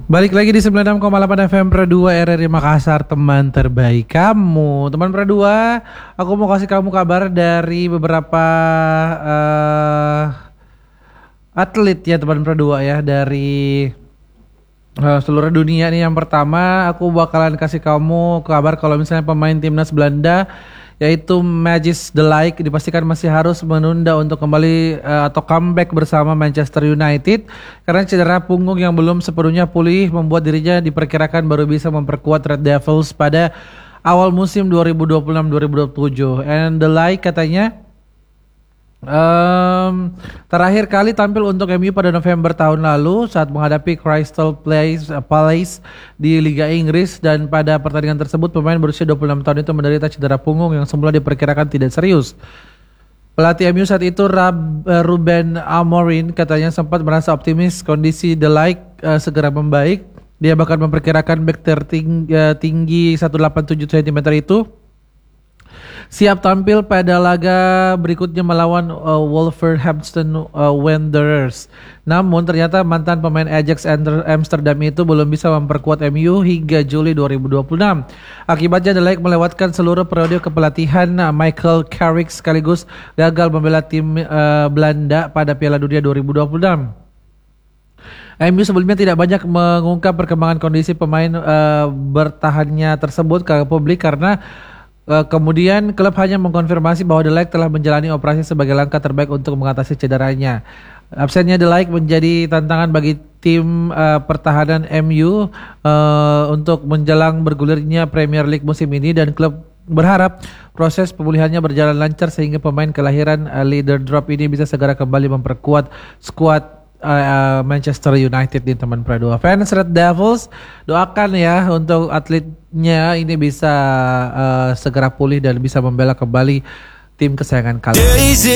Balik lagi di 96,8 FM Pro 2 RRI Makassar, teman terbaik kamu. Teman Pro 2, aku mau kasih kamu kabar dari beberapa atlet ya teman Pro 2 ya, dari seluruh dunia nih. Yang pertama aku bakalan kasih kamu kabar kalau misalnya pemain timnas Belanda yaitu Matthijs de Ligt dipastikan masih harus menunda untuk kembali atau comeback bersama Manchester United karena cedera punggung yang belum sepenuhnya pulih membuat dirinya diperkirakan baru bisa memperkuat Red Devils pada awal musim 2026-2027. And de Ligt katanya terakhir kali tampil untuk MU pada November tahun lalu saat menghadapi Crystal Palace di Liga Inggris, dan pada pertandingan tersebut pemain berusia 26 tahun itu menderita cedera punggung yang semula diperkirakan tidak serius. Pelatih MU saat itu Ruben Amorim katanya sempat merasa optimis kondisi de Ligt segera membaik. Dia bahkan memperkirakan bek tertinggi 187 cm itu siap tampil pada laga berikutnya melawan Wolverhampton Wanderers. Namun ternyata mantan pemain Ajax Amsterdam itu belum bisa memperkuat MU hingga Juli 2026. Akibatnya de Ligt melewatkan seluruh periode kepelatihan Michael Carrick sekaligus gagal membela tim Belanda pada Piala Dunia 2026. MU sebelumnya tidak banyak mengungkap perkembangan kondisi pemain bertahannya tersebut ke publik karena kemudian klub hanya mengkonfirmasi bahwa de Ligt telah menjalani operasi sebagai langkah terbaik untuk mengatasi cederanya. Absennya de Ligt menjadi tantangan bagi tim pertahanan MU untuk menjelang bergulirnya Premier League musim ini, dan klub berharap proses pemulihannya berjalan lancar sehingga pemain kelahiran leader drop ini bisa segera kembali memperkuat skuad Manchester United di teman Pro 2. Fans Red Devils, doakan ya untuk atletnya ini bisa segera pulih dan bisa membela kembali tim kesayangan kalian.